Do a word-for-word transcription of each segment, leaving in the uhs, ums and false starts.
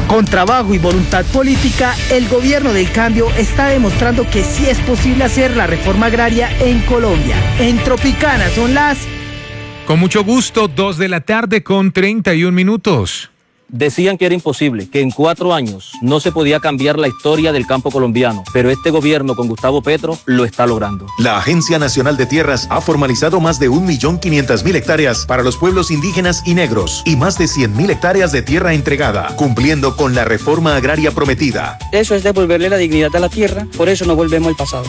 Con trabajo y voluntad política, el gobierno del cambio está demostrando que sí es posible hacer la reforma agraria en Colombia. En Tropicana son las... Con mucho gusto, dos de la tarde con treinta y un minutos. Decían que era imposible, que en cuatro años no se podía cambiar la historia del campo colombiano, pero este gobierno con Gustavo Petro lo está logrando. La Agencia Nacional de Tierras ha formalizado más de un millón quinientas mil hectáreas para los pueblos indígenas y negros y más de cien mil hectáreas de tierra entregada, cumpliendo con la reforma agraria prometida. Eso es devolverle la dignidad a la tierra, por eso no volvemos al pasado.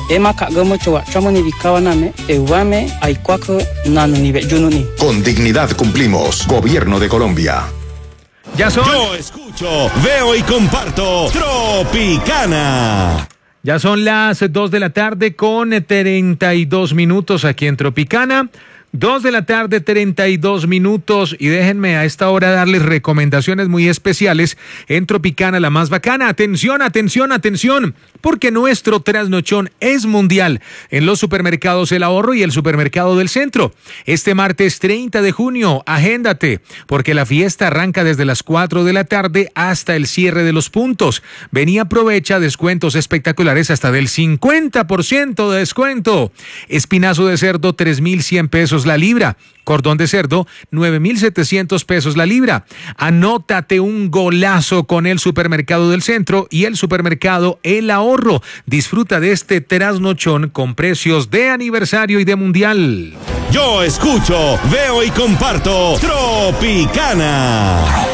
Con dignidad cumplimos. Gobierno de Colombia. Ya son. Yo escucho, veo y comparto Tropicana. Ya son las dos de la tarde con treinta y dos minutos aquí en Tropicana. Dos de la tarde, treinta y dos minutos, y déjenme a esta hora darles recomendaciones muy especiales en Tropicana, la más bacana. Atención, atención, atención, porque nuestro trasnochón es mundial en los supermercados El Ahorro y el Supermercado del Centro. Este martes treinta de junio, agéndate, porque la fiesta arranca desde las cuatro de la tarde hasta el cierre de los puntos. Ven y aprovecha descuentos espectaculares hasta del cincuenta por ciento de descuento. Espinazo de cerdo, tres mil cien pesos la libra. Cordón de cerdo, nueve mil setecientos pesos la libra. Anótate un golazo con el Supermercado del Centro y el Supermercado El Ahorro. Disfruta de este trasnochón con precios de aniversario y de mundial. Yo escucho, veo y comparto Tropicana.